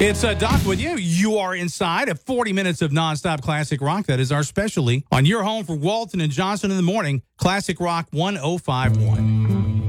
It's Doc with you. You are inside of 40 minutes of nonstop classic rock. That is our specialty on your home for Walton and Johnson in the morning. Classic Rock 1051.